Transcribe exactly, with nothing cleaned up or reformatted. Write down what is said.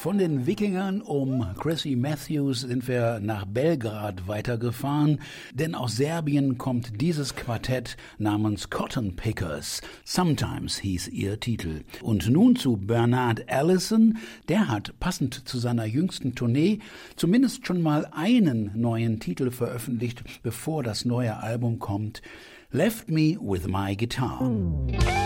Von den Wikingern um Chrissy Matthews sind wir nach Belgrad weitergefahren, denn aus Serbien kommt dieses Quartett namens Cotton Pickers. Sometimes hieß ihr Titel. Und nun zu Bernard Allison. Der hat passend zu seiner jüngsten Tournee zumindest schon mal einen neuen Titel veröffentlicht, bevor das neue Album kommt. Left Me With My Guitar.